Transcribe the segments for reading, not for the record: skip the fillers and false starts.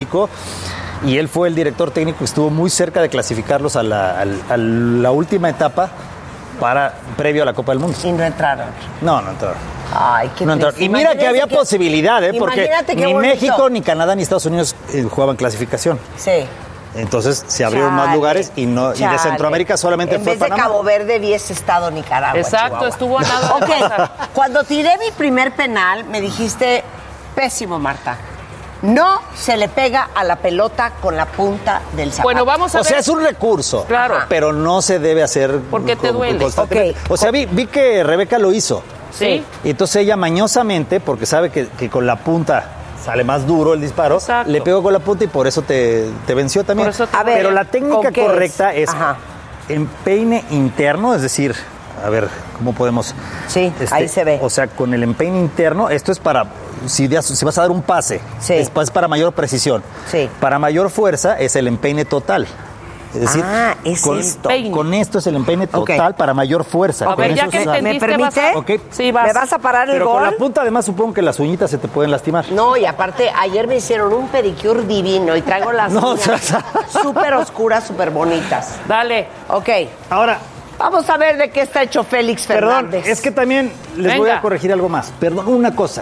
México. Y él fue el director técnico que estuvo muy cerca de clasificarlos a la última etapa previo a la Copa del Mundo. Y no entraron. No entraron. Ay, qué triste. Y mira que había posibilidad, porque ni México, ni Canadá, ni Estados Unidos jugaban clasificación. Sí. Entonces se abrieron más lugares y de Centroamérica solamente fue Panamá. En vez de Cabo Verde hubiese estado Nicaragua. Exacto, Chihuahua. estuvo a nada. Ok, cuando tiré mi primer penal, me dijiste, pésimo, Marta. No se le pega a la pelota con la punta del zapato. Bueno, vamos a ver. O sea, es un recurso. Claro. Pero no se debe hacer. Porque te duele. Okay. O sea, vi que Rebeca lo hizo. Sí. Y entonces ella mañosamente, porque sabe que con la punta sale más duro el disparo, exacto, le pegó con la punta y por eso te venció también. Pero la técnica correcta es empeine interno, es decir, a ver, ¿cómo podemos? Sí, ahí se ve. O sea, con el empeine interno, esto es para, si vas a dar un pase, es para mayor precisión. Sí. Para mayor fuerza es el empeine total. Es decir, con esto es el empeine total para mayor fuerza. A ver, ya que entendiste, ¿me permite? Sí, vas. ¿Me vas a parar el gol? Pero con la punta, además, supongo que las uñitas se te pueden lastimar. No, y aparte, ayer me hicieron un pedicure divino y traigo las uñas súper oscuras, súper bonitas. Dale. Ok. Ahora, vamos a ver de qué está hecho Félix Fernández. Perdón, es que también les voy a corregir algo más. Perdón, una cosa,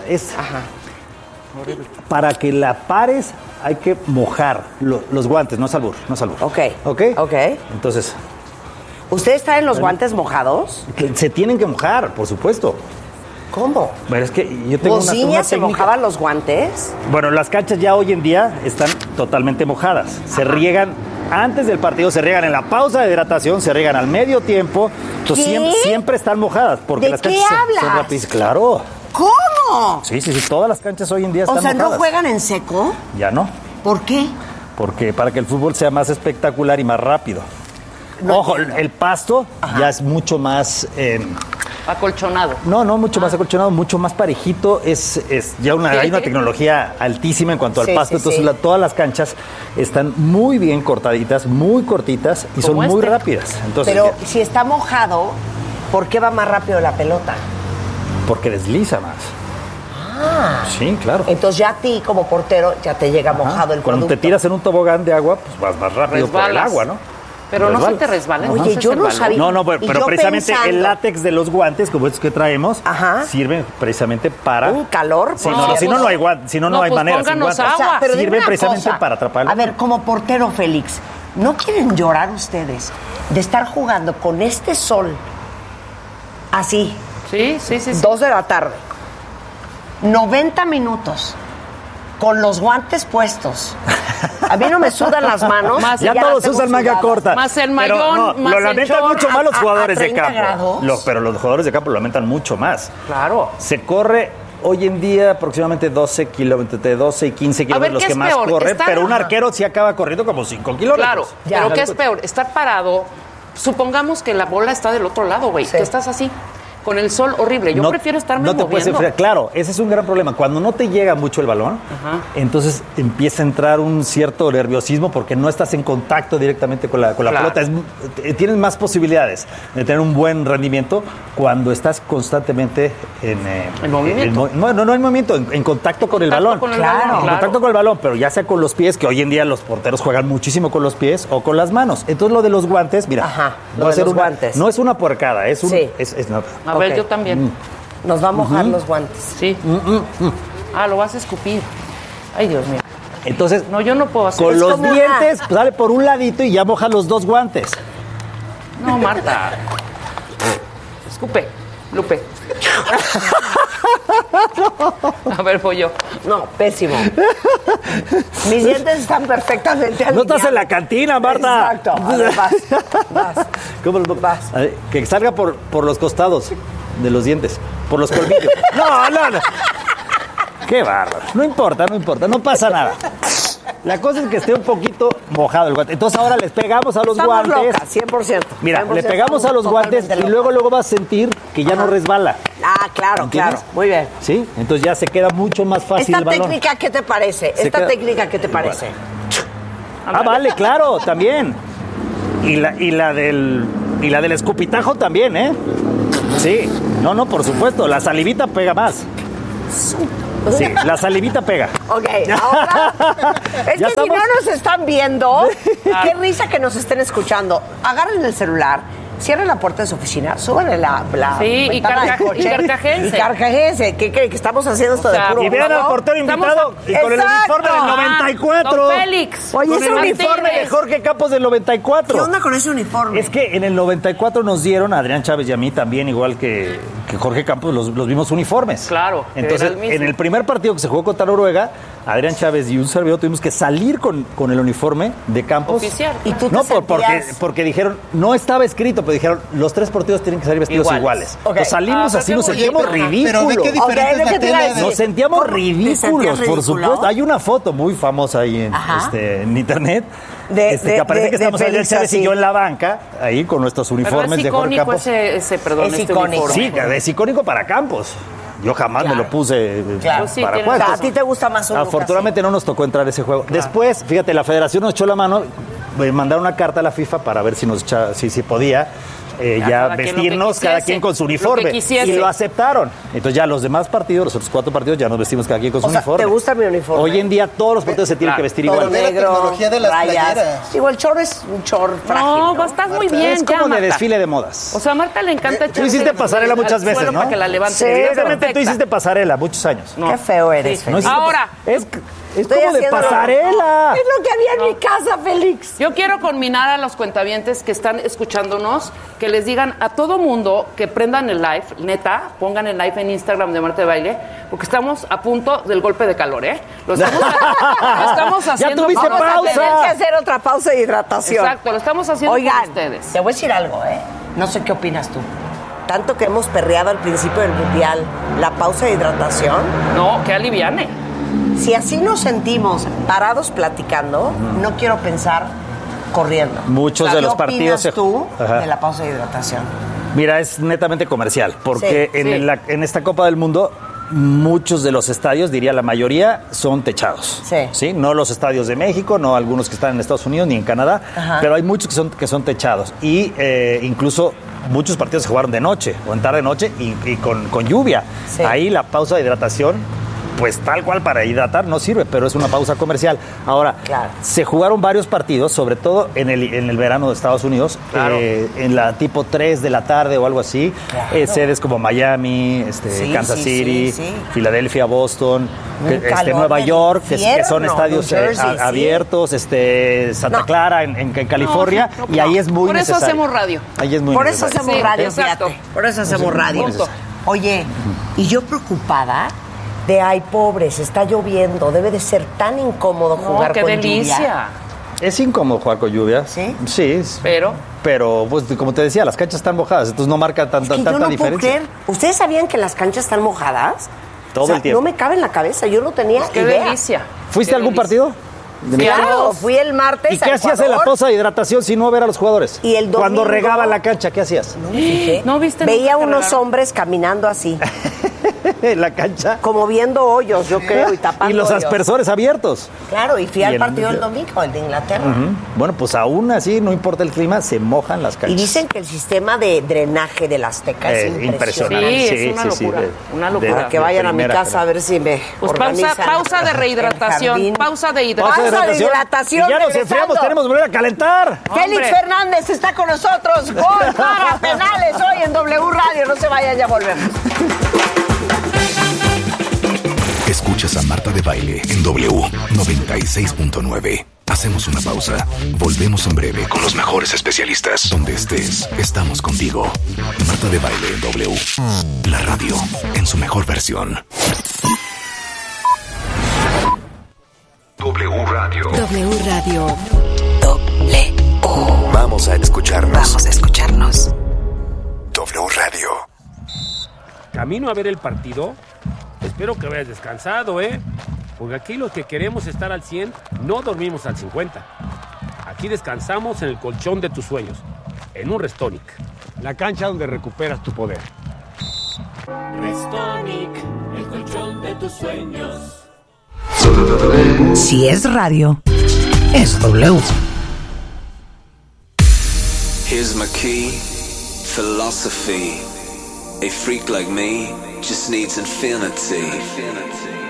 para que la pares hay que mojar los guantes, no es albur. Ok. Entonces, ¿ustedes traen los guantes mojados? Se tienen que mojar, por supuesto. ¿Cómo? Pero es que yo tengo una técnica. ¿Se mojaban los guantes? Bueno, las canchas ya hoy en día están totalmente mojadas. Se riegan antes del partido, se riegan en la pausa de hidratación, se riegan al medio tiempo. Entonces siempre están mojadas. Porque las canchas son rápidas. Claro. ¿Cómo? Sí, todas las canchas hoy en día están mojadas. O sea, ¿no juegan en seco? Ya no. ¿Por qué? Porque para que el fútbol sea más espectacular y más rápido. Ojo, el pasto ya es mucho más... acolchonado. No, mucho más acolchonado, mucho más parejito. Hay una tecnología altísima en cuanto al pasto. Entonces, todas las canchas están muy bien cortaditas, muy cortitas y son muy rápidas. Entonces, pero si está mojado, ¿por qué va más rápido la pelota? Porque desliza más. Sí, claro. Entonces ya a ti como portero ya te llega mojado el Cuando producto. te tiras en un tobogán de agua, pues vas más rápido por el agua, ¿no? Pero no se te resbala. Oye, yo no sabía. No, pero precisamente el látex de los guantes, como estos que traemos, sirven precisamente para... ¿Un calor? Sí, si no hay guantes, si no hay manera. Pónganos agua. O sea, pero sirven precisamente para atrapar el... A ver, como portero, Félix, ¿no quieren llorar ustedes de estar jugando con este sol así? Sí. 2 de la tarde. 90 minutos. Con los guantes puestos. A mí no me sudan las manos. Ya todos usan manga corta. Más el mayón, más lo el lamentan short. mucho más los jugadores de campo. Grados. Pero los jugadores de campo lo lamentan mucho más. Claro. Se corre hoy en día aproximadamente 12 kilómetros, de 12 y 15 kilómetros los que más corren, pero un arquero sí acaba corriendo como 5 kilómetros. Claro, pero ¿qué es peor? Estar parado, supongamos que la bola está del otro lado, güey. Tú estás así, con el sol horrible. Yo prefiero estarme moviendo. No te puedes enfriar. Claro, ese es un gran problema. Cuando no te llega mucho el balón, entonces empieza a entrar un cierto nerviosismo porque no estás en contacto directamente con la pelota. Tienes más posibilidades de tener un buen rendimiento cuando estás constantemente en movimiento. No en movimiento, en contacto con el balón. Claro. En contacto con el balón, pero ya sea con los pies, que hoy en día los porteros juegan muchísimo con los pies o con las manos. Entonces lo de los guantes, mira, guantes. No es una puercada, es un... Sí. A ver, yo también. Nos va a mojar los guantes. Sí. Lo vas a escupir. Ay, Dios mío. Entonces, no, yo no puedo hacer con eso. los dientes, sale por un ladito y ya moja los 2 guantes. No, Marta. Escupe, Lupe. A ver, voy yo. No, pésimo. Mis dientes están perfectamente alineados. No estás en la cantina, Marta. Exacto. A ver, vas. ¿Cómo vas? A ver, que salga por los costados de los dientes, por los colmillos. No. Qué bárbaro. No importa. No pasa nada. La cosa es que esté un poquito mojado el guante. Entonces ahora les pegamos a los guantes. Locas, 100%. Mira, le pegamos a los guantes y luego vas a sentir que ya no resbala. Claro. ¿Entiendes? Muy bien. Sí, entonces ya se queda mucho más fácil el balón. ¿Técnica qué te parece? ¿Técnica qué te parece? Vale, claro, también. Y la del escupitajo también, ¿eh? Sí. No, por supuesto. La salivita pega más. Sí, la salivita pega. Ok, ahora. Es ¿Ya que estamos? si no nos están viendo, qué risa que nos estén escuchando. Agarren el celular, cierren la puerta de su oficina, súbanle la Sí, ventana del coche. y carcajense. Y carcajense. ¿Qué creen? Que estamos haciendo esto de puro Y vean al juego? portero invitado y con el Exacto. uniforme del 94. Don Félix. Oye, Con ese el uniforme uniforme de Jorge Campos del 94. ¿Qué onda con ese uniforme? Es que en el 94 nos dieron, a Adrián Chávez y a mí también, igual que Jorge Campos, los vimos uniformes. Claro, que Entonces, era el mismo. en el primer partido que se jugó contra Noruega, Adrián Chávez y un servidor tuvimos que salir con el uniforme de Campos. Oficial. ¿Y tú te No, sentías- porque dijeron, no estaba escrito, pero dijeron, los 3 partidos tienen que salir vestidos iguales. Ok. Entonces, salimos Ah, así, pero nos qué sentíamos bonito. ridículos. Pero ve qué diferente Ok, es la ¿qué te iba a tela decir? Nos sentíamos ¿Cómo? ¿Te sentías ridículos, por ridículo? supuesto. Hay una foto muy famosa ahí Ajá. en internet. De- que aparece que de estamos Adrián Félix Chávez y así. yo en la banca, ahí con nuestros Pero uniformes es de Jorge icónico Campos. perdón, Es este icónico. uniforme. Sí, es icónico para Campos. Yo jamás Claro. me lo puse Claro. Sí, para tienes Juan. O sea, a razón. ti te gusta más un look Afortunadamente no nos tocó entrar a ese juego. Después, fíjate, la federación nos echó la mano, mandaron una carta a la FIFA para ver si si podía ya cada quien lo que vestirnos cada quisiese, quien con su lo que uniforme. quisiese. Y lo aceptaron. Entonces ya los demás partidos, los otros 4 partidos, ya nos vestimos cada quien con su O sea, uniforme. ¿te gusta mi uniforme? Hoy en día todos los partidos se tienen Claro. que vestir Todo igual. Ve la negro, tecnología de las rayas. playeras. Digo, el chorro es un chorro frágil, No, estás muy bien. Es ya, como de Marta. desfile de modas. O sea, a Marta le encanta echarse hiciste pasarela al muchas veces, suelo ¿no? Para que la levante. Sí, Evidentemente tú Perfecta. hiciste pasarela muchos años. No. Qué feo eres, Sí. Félix. No hiciste Ahora. Es Estoy como de haciendo lo- pasarela. Es lo que había en mi casa, Félix. Yo quiero conminar a los cuentavientes que están escuchándonos, que les digan a todo mundo que prendan el live, neta, pongan el live en Instagram de Marta de Baile, porque estamos a punto del golpe de calor, ¿eh? Lo estamos haciendo. tuviste Vamos a pausa. tener que hacer otra pausa de hidratación. Exacto, lo estamos haciendo Oigan, con ustedes. te voy a decir algo, ¿eh? No sé qué opinas tú. Tanto que hemos perreado al principio del Mundial la pausa de hidratación. No, que aliviane. Si así nos sentimos parados platicando, no quiero pensar corriendo. Muchos de los partidos ¿Qué se- opinas tú Ajá. de la pausa de hidratación? Mira, es netamente comercial, porque Sí, en esta Copa del Mundo muchos de los estadios, diría la mayoría, son techados. Sí. No los estadios de México, no algunos que están en Estados Unidos ni en Canadá, Ajá. pero hay muchos que son techados. Y incluso muchos partidos se jugaron de noche o en tarde-noche y con lluvia. Sí. Ahí la pausa de hidratación, pues tal cual para hidratar no sirve, pero es una pausa comercial. Ahora, Claro. se jugaron varios partidos, sobre todo en el verano de Estados Unidos, Claro. en la tipo 3 de la tarde o algo así. Claro. Sedes como Miami, Sí, Kansas sí, City, sí, sí. Filadelfia, Boston, Un calor Nueva del York, que son infierno, estadios New Jersey, sí. abiertos, Santa No. Clara en California, No, y ahí es muy Por eso necesario. hacemos radio. Ahí es muy Por eso necesario. hacemos Sí, radio, exacto. fíjate. Por eso hacemos radio. Punto. Oye, y yo preocupada de, ay, pobres, está lloviendo, debe de ser tan incómodo jugar No, qué con delicia. lluvia. Es incómodo jugar con lluvia. ¿Sí? Sí. Pero, pues, como te decía, las canchas están mojadas, entonces no marca Es tanta que yo no puedo diferencia. creer. ¿Ustedes sabían que las canchas están mojadas? Todo el tiempo. No me cabe en la cabeza, yo no tenía Qué idea. delicia. ¿Fuiste Qué a algún delicia. partido? Claro, fui el martes ¿Y qué a hacías en la Ecuador. pausa de hidratación si no ver a los jugadores? Y el Cuando domingo- regaban la cancha, ¿qué hacías? No me fijé. ¿No viste Veía nunca que unos regaron? hombres caminando así, En la cancha. como viendo hoyos, yo creo, y tapando Y los hoyos. aspersores abiertos. Claro, y fui Y al el- partido del domingo, el de Inglaterra. Bueno, pues aún así, no importa el clima, se mojan las Y canchas. dicen que el sistema de drenaje del Azteca es impresionante. Sí, es una locura, una locura. Para que vayan a mi casa a ver si me Pues organizan pausa de el rehidratación. jardín. Pausa de Pausa de hidratación. Pausa de hidratación, Y ya nos regresando. enfriamos, tenemos que volver a calentar. Félix Hombre. Fernández está con nosotros. Gol para penales hoy en W Radio. No se vayan, ya volvemos. Escuchas a Marta de Baile en W 96.9. Hacemos una pausa. Volvemos en breve con los mejores especialistas. Donde estés, estamos contigo. Marta de Baile en W. La radio en su mejor versión. W Radio. W Radio. Vamos a escucharnos. Vamos a escucharnos. W Radio. Camino a ver el partido. Espero que vayas descansado, ¿eh? Porque aquí los que queremos estar al 100 no dormimos al 50. Aquí descansamos en el colchón de tus sueños, en un Restonic. La cancha donde recuperas tu poder. Restonic, el colchón de tus sueños. Si es radio, es W. Here's my key, philosophy. A freak like me just needs infinity.